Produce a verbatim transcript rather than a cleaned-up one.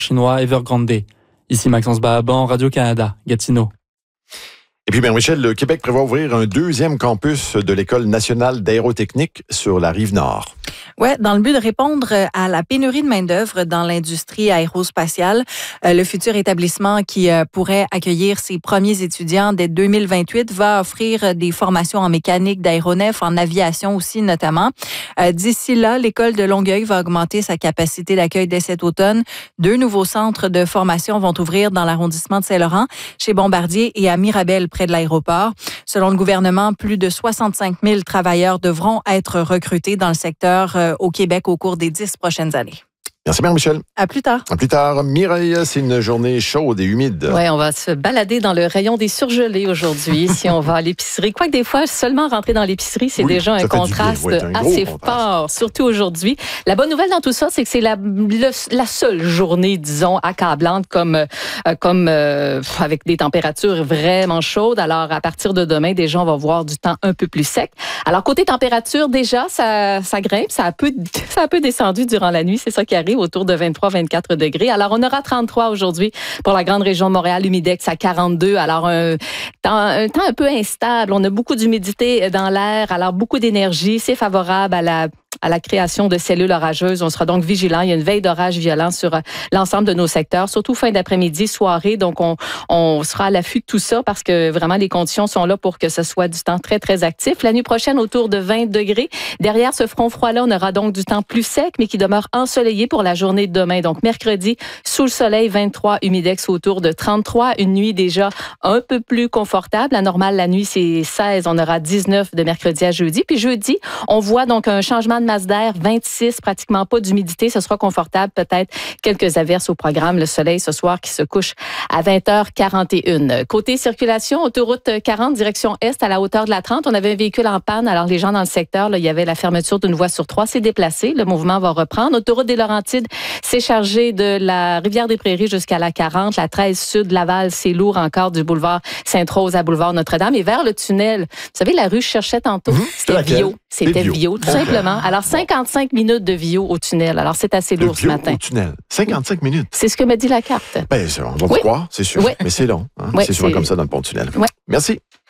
chinois Evergrande. Ici Maxence Bahaban, Radio-Canada, Gatineau. Et puis, bien, Michel, le Québec prévoit ouvrir un deuxième campus de l'École nationale d'aérotechnique sur la Rive-Nord. Oui, dans le but de répondre à la pénurie de main-d'œuvre dans l'industrie aérospatiale, euh, le futur établissement qui euh, pourrait accueillir ses premiers étudiants dès deux mille vingt-huit va offrir des formations en mécanique d'aéronefs, en aviation aussi notamment. Euh, d'ici là, l'école de Longueuil va augmenter sa capacité d'accueil dès cet automne. Deux nouveaux centres de formation vont ouvrir dans l'arrondissement de Saint-Laurent, chez Bombardier et à Mirabel, près de l'aéroport. Selon le gouvernement, plus de soixante-cinq mille travailleurs devront être recrutés dans le secteur euh, au Québec au cours des dix prochaines années. Merci bien, Michel. À plus tard. À plus tard. Mireille, c'est une journée chaude et humide. Oui, on va se balader dans le rayon des surgelés aujourd'hui si on va à l'épicerie. Quoique des fois, seulement rentrer dans l'épicerie, c'est oui, déjà un contraste oui, un assez contraste. fort, surtout aujourd'hui. La bonne nouvelle dans tout ça, c'est que c'est la, le, la seule journée, disons, accablante comme, euh, comme euh, avec des températures vraiment chaudes. Alors, à partir de demain, déjà, on va voir du temps un peu plus sec. Alors, côté température, déjà, ça, ça grimpe. Ça a, un peu, ça a un peu descendu durant la nuit. C'est ça qui arrive, autour de vingt-trois à vingt-quatre degrés. Alors, on aura trente-trois aujourd'hui pour la grande région de Montréal, humidex à quarante-deux. Alors, un temps, un temps un peu instable. On a beaucoup d'humidité dans l'air, alors beaucoup d'énergie. C'est favorable à la à la création de cellules orageuses. On sera donc vigilant. Il y a une veille d'orage violent sur l'ensemble de nos secteurs, surtout fin d'après-midi, soirée. Donc, on, on sera à l'affût de tout ça parce que vraiment, les conditions sont là pour que ce soit du temps très, très actif. La nuit prochaine, autour de vingt degrés. Derrière ce front froid-là, on aura donc du temps plus sec, mais qui demeure ensoleillé pour la journée de demain. Donc, mercredi, sous le soleil, vingt-trois, humidex autour de trente-trois. Une nuit déjà un peu plus confortable. La normale, la nuit, c'est seize. On aura dix-neuf de mercredi à jeudi. Puis jeudi, on voit donc un changement de masse d'air, vingt-six, pratiquement pas d'humidité. Ce sera confortable, peut-être quelques averses au programme. Le soleil ce soir qui se couche à vingt heures quarante et une. Côté circulation, autoroute quarante, direction est, à la hauteur de la trente. On avait un véhicule en panne. Alors, les gens dans le secteur, là, il y avait la fermeture d'une voie sur trois. C'est déplacé. Le mouvement va reprendre. Autoroute des Laurentides, c'est chargé de la Rivière-des-Prairies jusqu'à la quarante. La treize sud, Laval, c'est lourd encore du boulevard Sainte-Rose à boulevard Notre-Dame. Et vers le tunnel, vous savez, la rue je cherchais tantôt, mmh, c'était Vio. C'était Vio, tout okay. simplement. Alors, cinquante-cinq minutes de Vio au tunnel. Alors, c'est assez lourd ce matin. Au tunnel. cinquante-cinq minutes. C'est ce que me dit la carte. Ben, on va vous oui. croire, c'est sûr. Oui. Mais c'est long. Hein? Oui, c'est souvent c'est... comme ça dans le pont-tunnel. Oui. Merci.